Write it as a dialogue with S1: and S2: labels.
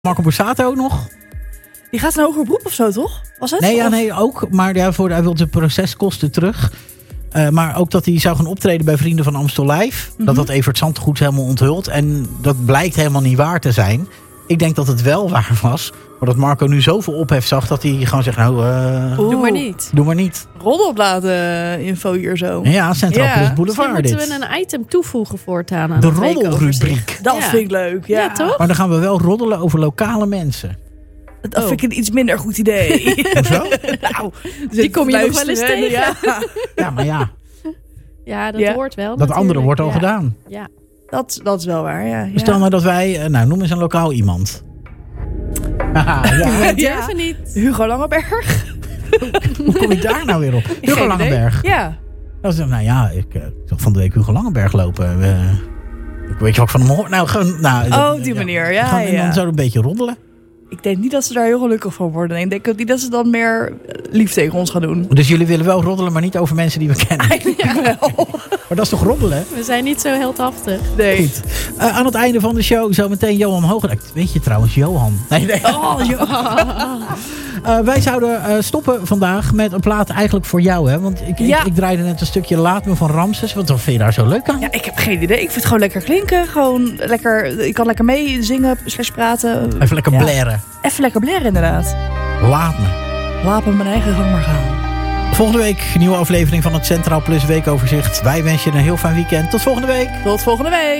S1: Marco Borsato ook nog.
S2: Die gaat een hoger beroep of zo, toch? Was het?
S1: Nee, ook. Maar hij wil de proceskosten terug. Maar ook dat hij zou gaan optreden bij Vrienden van Amstel Live. Mm-hmm. Dat Evert Zandgoed helemaal onthult. En dat blijkt helemaal niet waar te zijn. Ik denk dat het wel waar was. Maar dat Marco nu zoveel ophef zag dat hij gewoon zegt...
S3: Doe maar niet.
S1: Doe maar niet.
S2: Roddelbladen info hier zo.
S1: Ja, Centraal Plus Boulevard dit.
S3: Moeten we een item toevoegen voortaan aan
S1: de roddelrubriek.
S2: Dat vind ik leuk, ja.
S3: Toch?
S1: Maar dan gaan we wel roddelen over lokale mensen.
S2: Dat vind ik een iets minder goed idee.
S1: Hoezo?
S2: Nou,
S3: die kom je nog wel eens tegen.
S1: Ja, maar ja.
S3: Ja, dat hoort wel.
S1: Dat andere wordt al gedaan.
S3: Ja.
S2: Dat is wel waar, ja.
S1: Stel nou dat wij... noem eens een lokaal iemand.
S3: We durven niet.
S2: Hugo Langeberg.
S1: Hoe kom je daar nou weer op? Hugo Langeberg.
S2: Ja.
S1: Dan zeg ik zag van de week Hugo Langeberg lopen. Weet je wat ik van hem hoor?
S2: Op die manier, ja.
S1: En dan zo een beetje roddelen.
S2: Ik denk niet dat ze daar heel gelukkig van worden. Ik denk ook niet dat ze dan meer lief tegen ons gaan doen.
S1: Dus jullie willen wel roddelen, maar niet over mensen die we kennen?
S2: Eigenlijk wel.
S1: Maar dat is toch roddelen?
S3: We zijn niet zo heldhaftig.
S2: Nee.
S1: Goed. Aan het einde van de show zometeen Johan Hoogdijk. Weet je trouwens, Johan? Nee.
S2: Oh, Johan.
S1: Wij zouden stoppen vandaag met een plaat eigenlijk voor jou. Hè? Want ik draaide net een stukje Laat Me van Ramses. Wat vind je daar zo leuk aan?
S2: Ja, ik heb geen idee. Ik vind het gewoon lekker klinken. Gewoon lekker, ik kan lekker mee zingen, praten.
S1: Even lekker blaren.
S2: Even lekker blaren, inderdaad.
S1: Laat me.
S2: Laat me mijn eigen gang maar gaan.
S1: Volgende week een nieuwe aflevering van het Centraal Plus Weekoverzicht. Wij wensen je een heel fijn weekend. Tot volgende week.
S2: Tot volgende week.